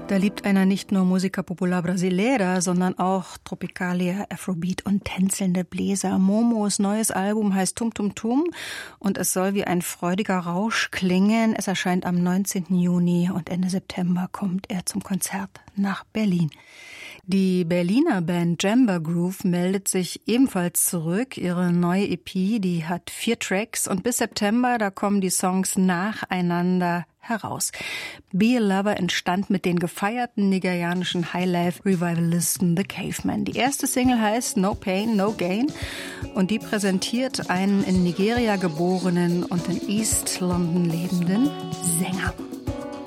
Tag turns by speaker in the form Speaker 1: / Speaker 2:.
Speaker 1: Da liebt einer nicht nur Música Popular Brasileira, sondern auch Tropicalia, Afrobeat und tänzelnde Bläser. Momos neues Album heißt Tum Tum Tum und es soll wie ein freudiger Rausch klingen. Es erscheint am 19. Juni und Ende September kommt er zum Konzert nach Berlin. Die Berliner Band Jamba Groove meldet sich ebenfalls zurück. Ihre neue EP, die hat 4 Tracks und bis September, da kommen die Songs nacheinander heraus. Be a Lover entstand mit den gefeierten nigerianischen Highlife-Revivalisten The Cavemen. Die erste Single heißt No Pain, No Gain und die präsentiert einen in Nigeria geborenen und in East London lebenden Sänger.